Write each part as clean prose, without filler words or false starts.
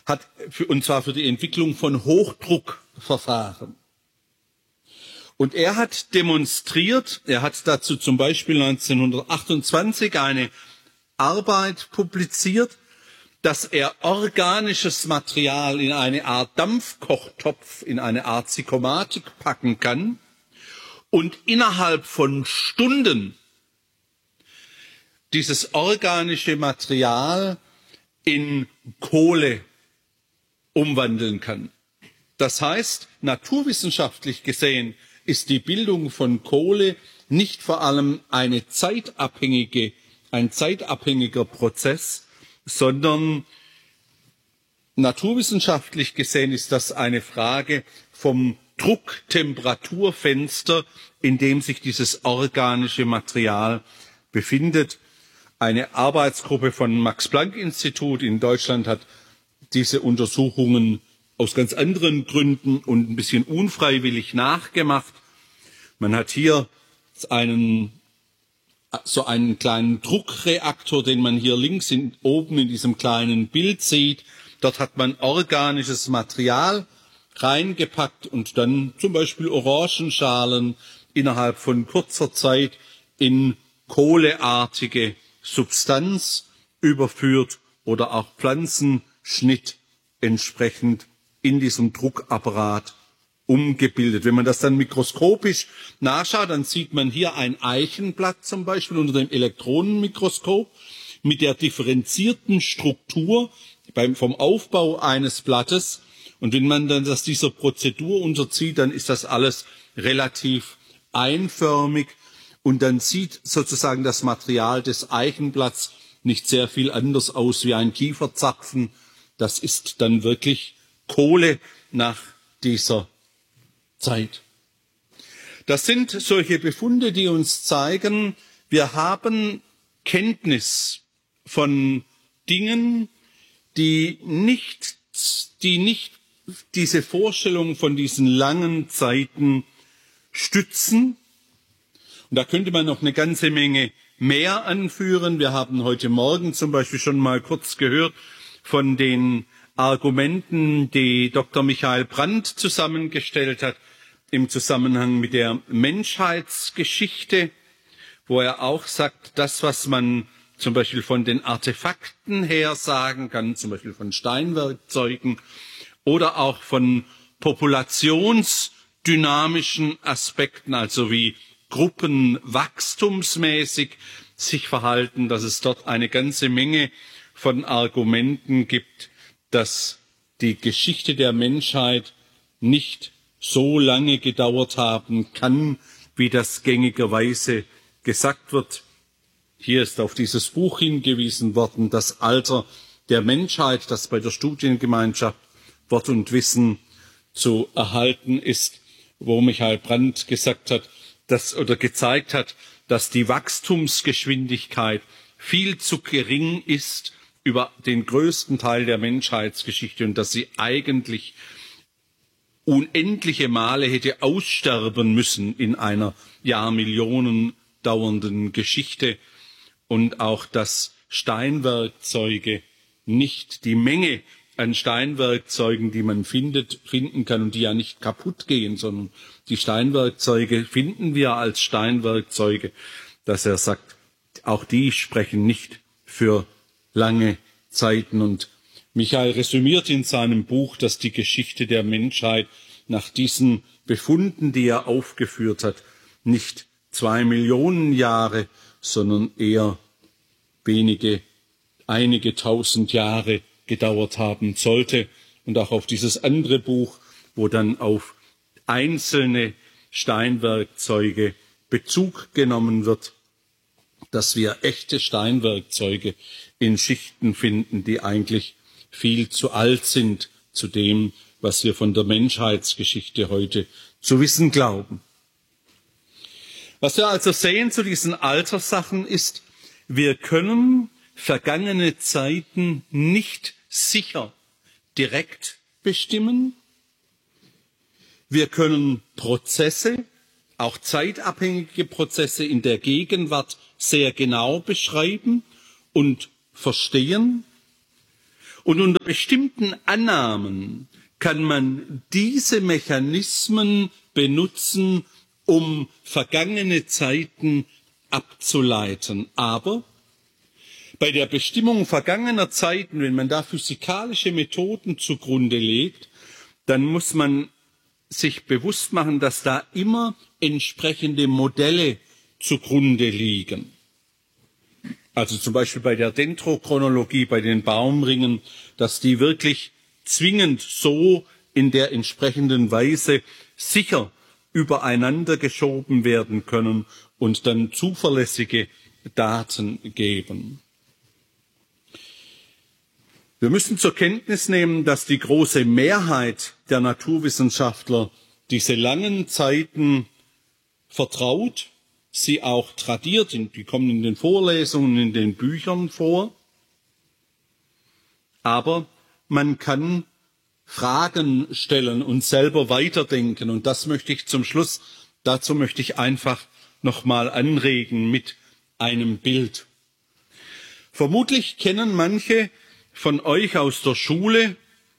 und zwar für die Entwicklung von Hochdruckverfahren. Und er hat demonstriert, er hat dazu zum Beispiel 1928 eine Arbeit publiziert, dass er organisches Material in eine Art Dampfkochtopf, in eine Art Zygomatik packen kann und innerhalb von Stunden dieses organische Material in Kohle umwandeln kann. Das heißt, naturwissenschaftlich gesehen ist die Bildung von Kohle nicht vor allem ein zeitabhängiger Prozess, sondern naturwissenschaftlich gesehen ist das eine Frage vom Druck-Temperaturfenster, in dem sich dieses organische Material befindet. Eine Arbeitsgruppe vom Max-Planck-Institut in Deutschland hat diese Untersuchungen aus ganz anderen Gründen und ein bisschen unfreiwillig nachgemacht. Man hat hier so einen kleinen Druckreaktor, den man hier links oben in diesem kleinen Bild sieht. Dort hat man organisches Material reingepackt und dann zum Beispiel Orangenschalen innerhalb von kurzer Zeit in kohleartige Substanz überführt oder auch Pflanzenschnitt entsprechend in diesem Druckapparat umgebildet. Wenn man das dann mikroskopisch nachschaut, dann sieht man hier ein Eichenblatt zum Beispiel unter dem Elektronenmikroskop mit der differenzierten Struktur vom Aufbau eines Blattes. Und wenn man dann das dieser Prozedur unterzieht, dann ist das alles relativ einförmig und dann sieht sozusagen das Material des Eichenblatts nicht sehr viel anders aus wie ein Kieferzapfen. Das ist dann wirklich Kohle nach dieser Zeit. Das sind solche Befunde, die uns zeigen, wir haben Kenntnis von Dingen, die nicht diese Vorstellung von diesen langen Zeiten stützen. Und da könnte man noch eine ganze Menge mehr anführen. Wir haben heute Morgen zum Beispiel schon mal kurz gehört von den Argumenten, die Dr. Michael Brandt zusammengestellt hat im Zusammenhang mit der Menschheitsgeschichte, wo er auch sagt, das, was man zum Beispiel von den Artefakten her sagen kann, zum Beispiel von Steinwerkzeugen oder auch von populationsdynamischen Aspekten, also wie Gruppen wachstumsmäßig sich verhalten, dass es dort eine ganze Menge von Argumenten gibt, dass die Geschichte der Menschheit nicht so lange gedauert haben kann, wie das gängigerweise gesagt wird. Hier ist auf dieses Buch hingewiesen worden, das Alter der Menschheit, das bei der Studiengemeinschaft Wort und Wissen zu erhalten ist, wo Michael Brandt gesagt hat, gezeigt hat, dass die Wachstumsgeschwindigkeit viel zu gering ist über den größten Teil der Menschheitsgeschichte und dass sie eigentlich unendliche Male hätte aussterben müssen in einer Jahrmillionen dauernden Geschichte und auch, dass Steinwerkzeuge nicht die Menge an Steinwerkzeugen, die man finden kann und die ja nicht kaputt gehen, sondern die Steinwerkzeuge finden wir als Steinwerkzeuge, dass er sagt, auch die sprechen nicht für lange Zeiten. Und Michael resümiert in seinem Buch, dass die Geschichte der Menschheit nach diesen Befunden, die er aufgeführt hat, nicht 2 Millionen Jahre, sondern eher einige tausend Jahre gedauert haben sollte. Und auch auf dieses andere Buch, wo dann auf einzelne Steinwerkzeuge Bezug genommen wird, dass wir echte Steinwerkzeuge in Schichten finden, die eigentlich viel zu alt sind zu dem, was wir von der Menschheitsgeschichte heute zu wissen glauben. Was wir also sehen zu diesen Alterssachen ist, wir können vergangene Zeiten nicht sicher direkt bestimmen. Wir können Prozesse, auch zeitabhängige Prozesse in der Gegenwart sehr genau beschreiben und verstehen. Und unter bestimmten Annahmen kann man diese Mechanismen benutzen, um vergangene Zeiten abzuleiten. Aber bei der Bestimmung vergangener Zeiten, wenn man da physikalische Methoden zugrunde legt, dann muss man sich bewusst machen, dass da immer entsprechende Modelle zugrunde liegen. Also zum Beispiel bei der Dendrochronologie, bei den Baumringen, dass die wirklich zwingend so in der entsprechenden Weise sicher übereinander geschoben werden können und dann zuverlässige Daten geben. Wir müssen zur Kenntnis nehmen, dass die große Mehrheit der Naturwissenschaftler diese langen Zeiten vertraut, sie auch tradiert, die kommen in den Vorlesungen, in den Büchern vor. Aber man kann Fragen stellen und selber weiterdenken. Und das möchte ich zum Schluss, dazu möchte ich einfach nochmal anregen mit einem Bild. Vermutlich kennen manche von euch aus der Schule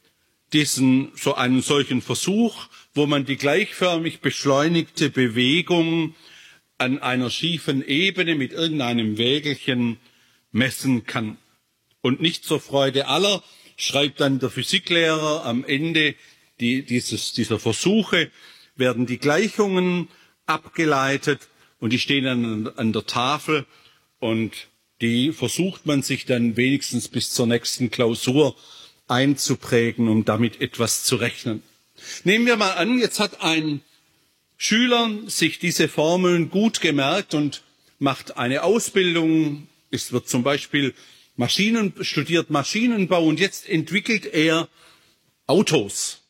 einen solchen Versuch, wo man die gleichförmig beschleunigte Bewegung an einer schiefen Ebene mit irgendeinem Wägelchen messen kann. Und nicht zur Freude aller schreibt dann der Physiklehrer am Ende dieser Versuche, werden die Gleichungen abgeleitet und die stehen dann an der Tafel und die versucht man sich dann wenigstens bis zur nächsten Klausur einzuprägen, um damit etwas zu rechnen. Nehmen wir mal an, jetzt hat ein Schüler sich diese Formeln gut gemerkt und macht eine Ausbildung, wird zum Beispiel studiert Maschinenbau und jetzt entwickelt er Autos.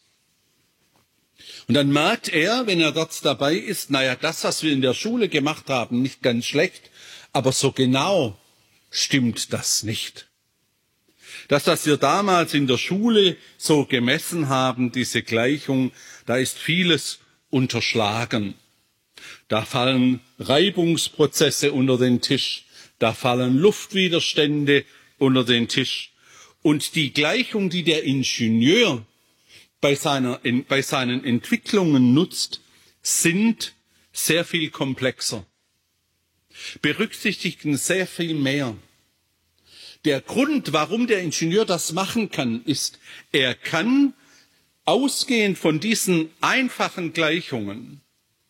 Und dann merkt er, wenn er dort dabei ist, das, was wir in der Schule gemacht haben, nicht ganz schlecht, aber so genau stimmt das nicht. Das, was wir damals in der Schule so gemessen haben, diese Gleichung, da ist vieles unterschlagen. Da fallen Reibungsprozesse unter den Tisch, da fallen Luftwiderstände unter den Tisch. Und die Gleichung, die der Ingenieur bei seinen Entwicklungen nutzt, sind sehr viel komplexer, berücksichtigen sehr viel mehr. Der Grund, warum der Ingenieur das machen kann, ist, er kann ausgehend von diesen einfachen Gleichungen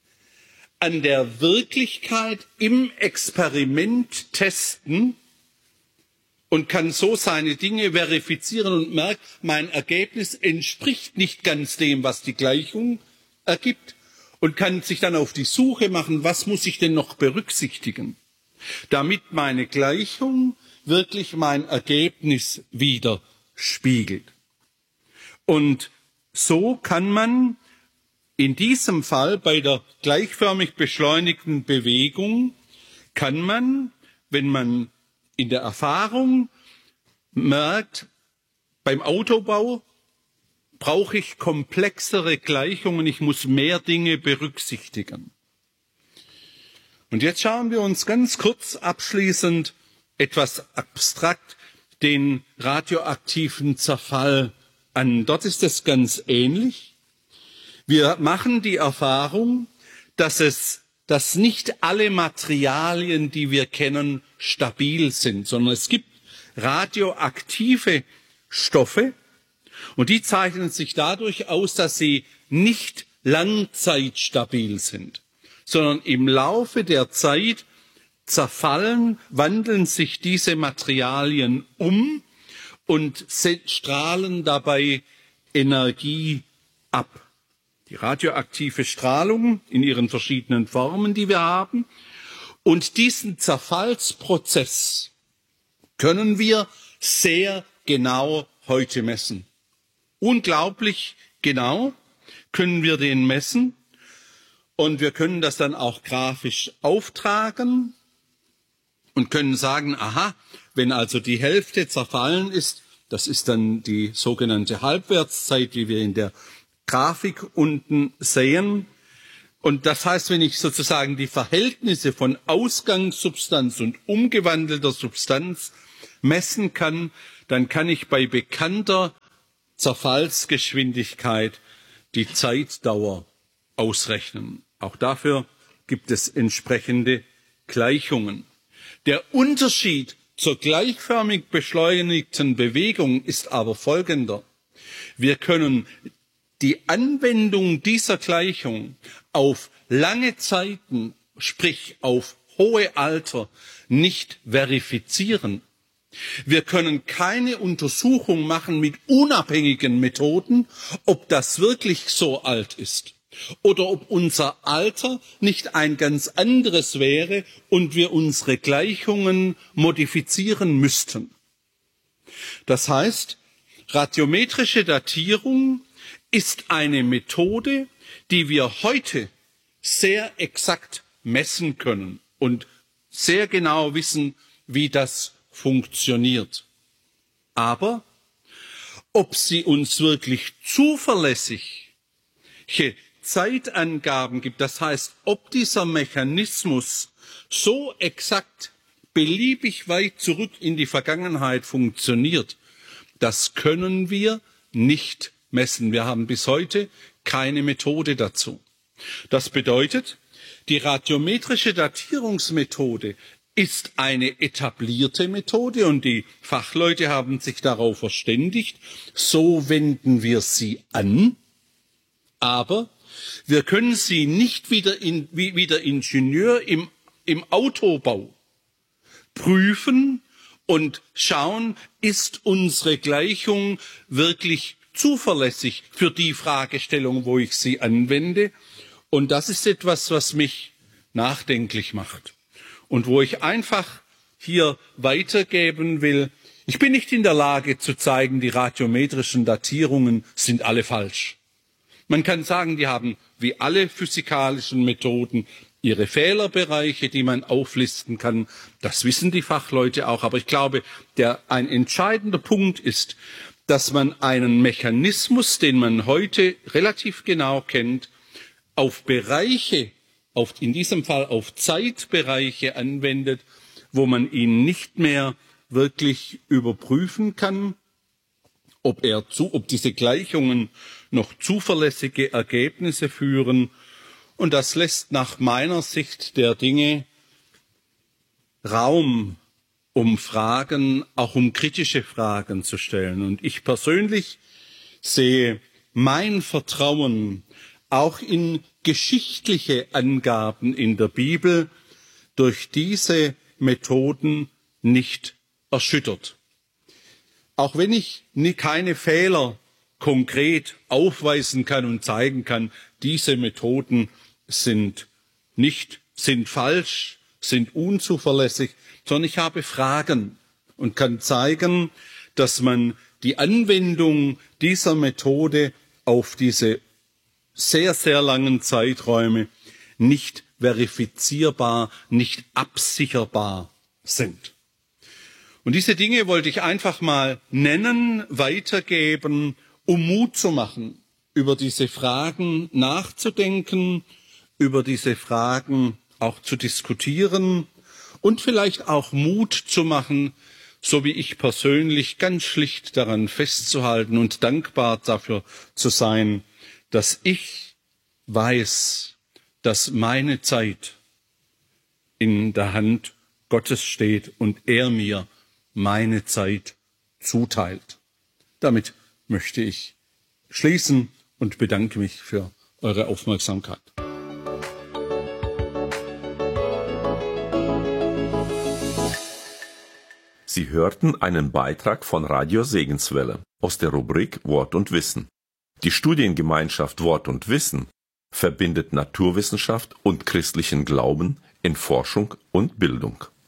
an der Wirklichkeit im Experiment testen und kann so seine Dinge verifizieren und merkt, mein Ergebnis entspricht nicht ganz dem, was die Gleichung ergibt, und kann sich dann auf die Suche machen, was muss ich denn noch berücksichtigen, damit meine Gleichung wirklich mein Ergebnis widerspiegelt. Und so kann man in diesem Fall bei der gleichförmig beschleunigten Bewegung, wenn man in der Erfahrung merkt, beim Autobau brauche ich komplexere Gleichungen, ich muss mehr Dinge berücksichtigen. Und jetzt schauen wir uns ganz kurz abschließend etwas abstrakt den radioaktiven Zerfall an. Dort ist es ganz ähnlich. Wir machen die Erfahrung, dass nicht alle Materialien, die wir kennen, stabil sind, sondern es gibt radioaktive Stoffe und die zeichnen sich dadurch aus, dass sie nicht langzeitstabil sind, sondern im Laufe der Zeit wandeln sich diese Materialien um und strahlen dabei Energie ab. Die radioaktive Strahlung in ihren verschiedenen Formen, die wir haben. Und diesen Zerfallsprozess können wir sehr genau heute messen. Unglaublich genau können wir den messen. Und wir können das dann auch grafisch auftragen und können sagen, aha, wenn also die Hälfte zerfallen ist, das ist dann die sogenannte Halbwertszeit, die wir in der Grafik unten sehen. Und das heißt, wenn ich sozusagen die Verhältnisse von Ausgangssubstanz und umgewandelter Substanz messen kann, dann kann ich bei bekannter Zerfallsgeschwindigkeit die Zeitdauer ausrechnen. Auch dafür gibt es entsprechende Gleichungen. Der Unterschied zur gleichförmig beschleunigten Bewegung ist aber folgender. Wir können die Anwendung dieser Gleichung auf lange Zeiten, sprich auf hohe Alter, nicht verifizieren. Wir können keine Untersuchung machen mit unabhängigen Methoden, ob das wirklich so alt ist oder ob unser Alter nicht ein ganz anderes wäre und wir unsere Gleichungen modifizieren müssten. Das heißt, radiometrische Datierung ist eine Methode, die wir heute sehr exakt messen können und sehr genau wissen, wie das funktioniert. Aber ob sie uns wirklich zuverlässige Zeitangaben gibt, das heißt, ob dieser Mechanismus so exakt beliebig weit zurück in die Vergangenheit funktioniert, das können wir nicht messen. Wir haben bis heute keine Methode dazu. Das bedeutet, die radiometrische Datierungsmethode ist eine etablierte Methode und die Fachleute haben sich darauf verständigt, so wenden wir sie an, aber wir können sie nicht wie der Ingenieur im Autobau prüfen und schauen, ist unsere Gleichung wirklich zuverlässig für die Fragestellung, wo ich sie anwende. Und das ist etwas, was mich nachdenklich macht und wo ich einfach hier weitergeben will. Ich bin nicht in der Lage zu zeigen, die radiometrischen Datierungen sind alle falsch. Man kann sagen, die haben wie alle physikalischen Methoden ihre Fehlerbereiche, die man auflisten kann. Das wissen die Fachleute auch. Aber ich glaube, ein entscheidender Punkt ist, dass man einen Mechanismus, den man heute relativ genau kennt, auf Bereiche, in diesem Fall auf Zeitbereiche anwendet, wo man ihn nicht mehr wirklich überprüfen kann, ob diese Gleichungen noch zuverlässige Ergebnisse führen. Und das lässt nach meiner Sicht der Dinge Raum, um Fragen, auch um kritische Fragen zu stellen. Und ich persönlich sehe mein Vertrauen auch in geschichtliche Angaben in der Bibel durch diese Methoden nicht erschüttert. Auch wenn ich keine Fehler konkret aufweisen kann und zeigen kann, diese Methoden sind falsch, sind unzuverlässig, sondern ich habe Fragen und kann zeigen, dass man die Anwendung dieser Methode auf diese sehr, sehr langen Zeiträume nicht verifizierbar, nicht absicherbar sind. Und diese Dinge wollte ich einfach mal nennen, weitergeben, um Mut zu machen, über diese Fragen nachzudenken, über diese Fragen auch zu diskutieren und vielleicht auch Mut zu machen, so wie ich persönlich, ganz schlicht daran festzuhalten und dankbar dafür zu sein, dass ich weiß, dass meine Zeit in der Hand Gottes steht und er mir meine Zeit zuteilt. Damit möchte ich schließen und bedanke mich für eure Aufmerksamkeit. Sie hörten einen Beitrag von Radio Segenswelle aus der Rubrik Wort und Wissen. Die Studiengemeinschaft Wort und Wissen verbindet Naturwissenschaft und christlichen Glauben in Forschung und Bildung.